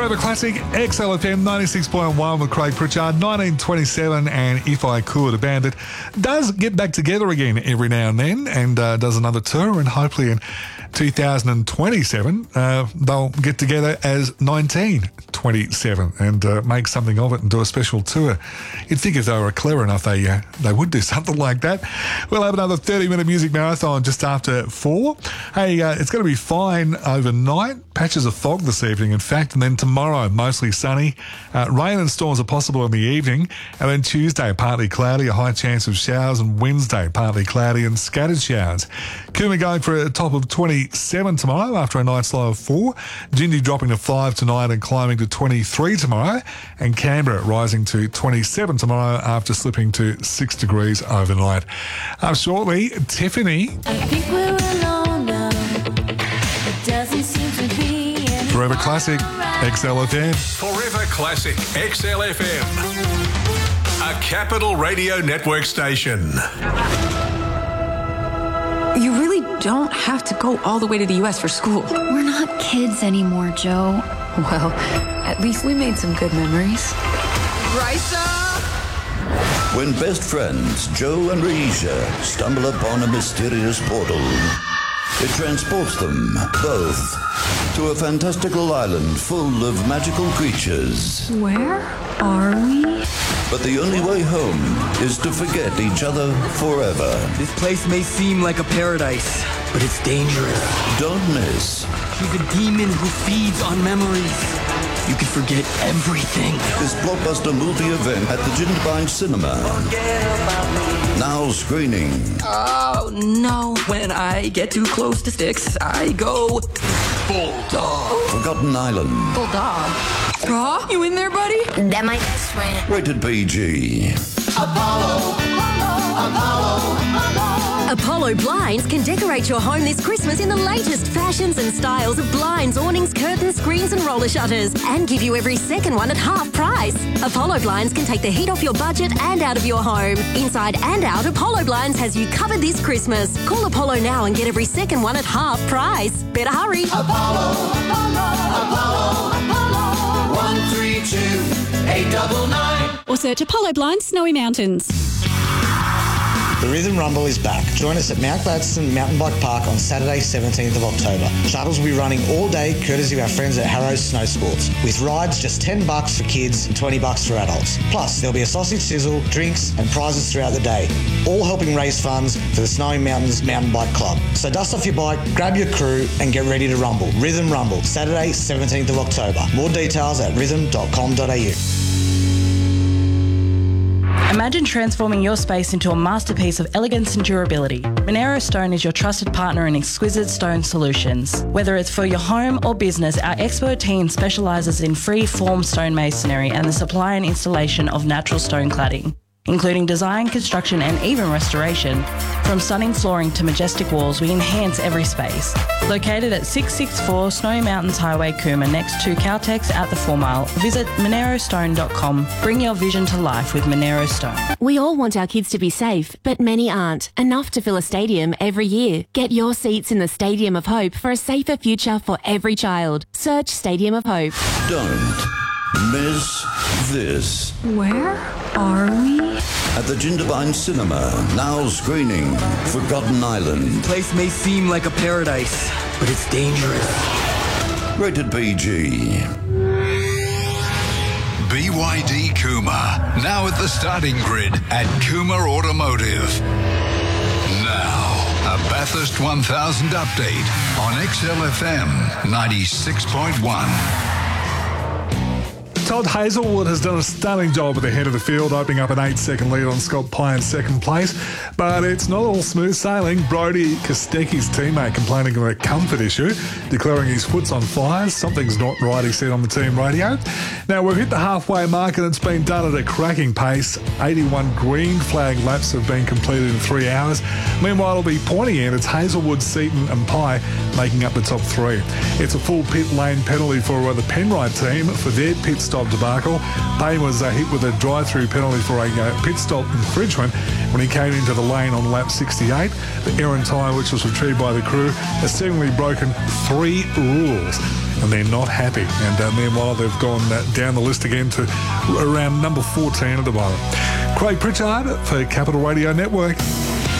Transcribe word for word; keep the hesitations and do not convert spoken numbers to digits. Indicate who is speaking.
Speaker 1: Forever Classic, X L F M ninety-six point one with Craig Pritchard, nineteen twenty-seven, and If I Could, a band that does get back together again every now and then and uh, does another tour, and hopefully in two thousand twenty-seven uh, they'll get together as nineteen twenty-seven and uh, make something of it and do a special tour. You'd think if they were clever enough they uh, they would do something like that. We'll have another thirty minute music marathon just after four. Hey, uh, it's going to be fine overnight. Patches of fog this evening, in fact, and then tomorrow mostly sunny. Uh, rain and storms are possible in the evening, and then Tuesday partly cloudy, a high chance of showers, and Wednesday partly cloudy and scattered showers. Cooma going for a top of twenty-seven tomorrow after a night's low of four. Jindy dropping to five tonight and climbing to twenty-three tomorrow, and Canberra rising to twenty-seven tomorrow after slipping to six degrees overnight. Up shortly, Tiffany.
Speaker 2: I think we're alone now. It doesn't seem to be any
Speaker 1: Forever Classic, X L F M.
Speaker 3: Forever Classic, X L F M. A Capital Radio Network station.
Speaker 4: You really don't have to go all the way to the U S for school.
Speaker 5: We're not kids anymore, Joe.
Speaker 4: Well, at least we made some good memories.
Speaker 6: Raisa!
Speaker 7: When best friends Joe and Reisha stumble upon a mysterious portal, it transports them both to a fantastical island full of magical creatures.
Speaker 4: Where are we?
Speaker 7: But the only way home is to forget each other forever.
Speaker 6: This place may seem like a paradise, but it's dangerous.
Speaker 7: Don't miss.
Speaker 6: She's a demon who feeds on memories. You can forget everything.
Speaker 7: This blockbuster movie event at the Jindabyne Cinema. Now screening.
Speaker 6: Oh, no. When I get too close to sticks, I go Bulldog.
Speaker 7: Forgotten Island.
Speaker 4: Bulldog. Raw, you in there, buddy?
Speaker 5: That my best friend.
Speaker 7: Rated P G.
Speaker 8: Apollo, Apollo, Apollo, Apollo.
Speaker 9: Apollo Blinds can decorate your home this Christmas in the latest fashions and styles of blinds, awnings, curtains, screens and roller shutters, and give you every second one at half price. Apollo Blinds can take the heat off your budget and out of your home. Inside and out, Apollo Blinds has you covered this Christmas. Call Apollo now and get every second one at half price. Better hurry.
Speaker 8: Apollo, Apollo, Apollo, Apollo. one three two eight nine nine.
Speaker 10: Or search Apollo Blinds Snowy Mountains.
Speaker 11: The Rhythm Rumble is back. Join us at Mount Gladstone Mountain Bike Park on Saturday, seventeenth of October. Shuttles will be running all day, courtesy of our friends at Harrows Snow Sports, with rides just ten bucks for kids and twenty bucks for adults. Plus, there'll be a sausage sizzle, drinks and prizes throughout the day, all helping raise funds for the Snowy Mountains Mountain Bike Club. So dust off your bike, grab your crew and get ready to rumble. Rhythm Rumble, Saturday, seventeenth of October. More details at rhythm dot com dot a u.
Speaker 12: Imagine transforming your space into a masterpiece of elegance and durability. Monero Stone is your trusted partner in exquisite stone solutions. Whether it's for your home or business, our expert team specialises in free-form stonemasonry and the supply and installation of natural stone cladding, including design, construction and even restoration. From stunning flooring to majestic walls, we enhance every space. Located at six sixty-four Snowy Mountains Highway, Cooma, next to Caltex at the Four Mile, visit monero stone dot com. Bring your vision to life with Monero Stone.
Speaker 13: We all want our kids to be safe, but many aren't. Enough to fill a stadium every year. Get your seats in the Stadium of Hope for a safer future for every child. Search Stadium of Hope.
Speaker 7: Don't miss this.
Speaker 4: Where are we?
Speaker 7: At the Jindabyne Cinema, now screening Forgotten Island.
Speaker 6: This place may seem like a paradise, but it's dangerous.
Speaker 7: Rated P G.
Speaker 3: B Y D Cooma, now at the starting grid at Cooma Automotive. Now, a Bathurst one thousand update on X L F M ninety-six point one.
Speaker 1: Todd Hazelwood has done a stunning job at the head of the field, opening up an eight-second lead on Scott Pye in second place. But it's not all smooth sailing. Brody Kostecki's teammate complaining of a comfort issue, declaring his foot's on fire. Something's not right, he said on the team radio. Now, we've hit the halfway mark and it's been done at a cracking pace. eighty-one green flag laps have been completed in three hours. Meanwhile, it'll be pointy end. It's Hazelwood, Seaton and Pye making up the top three. It's a full pit lane penalty for the Penrite team for their pit stop stop debacle. Payne was uh, hit with a drive-through penalty for a uh, pit stop infringement when he came into the lane on lap sixty-eight. The Aaron tyre, which was retrieved by the crew, has seemingly broken three rules, and they're not happy. And uh, meanwhile, they've gone uh, down the list again to around number fourteen at the moment. Craig Pritchard for Capital Radio Network.